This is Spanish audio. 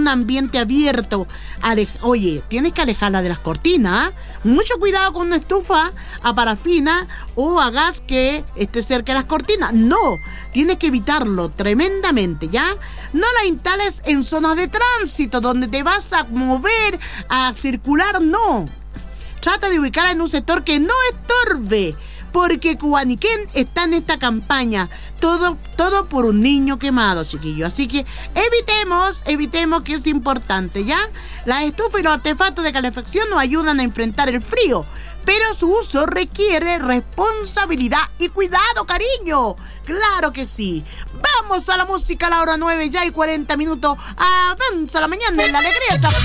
un ambiente abierto. Oye, tienes que alejarla de las cortinas, ¿eh? Mucho cuidado con una estufa a parafina o a gas que esté cerca de las cortinas. No, tienes que evitarlo tremendamente, ¿ya? No la instales en zonas de tránsito donde te vas a mover, a circular, no. Trata de ubicarla en un sector que no estorbe, porque Cubaniquén está en esta campaña. Todo por un niño quemado, chiquillos. Así que evitemos, que es importante, ¿ya? Las estufas y los artefactos de calefacción nos ayudan a enfrentar el frío, pero su uso requiere responsabilidad y cuidado, cariño. ¡Claro que sí! Vamos a la música a la hora 9, ya hay 40 minutos. Avanza la mañana en la alegría.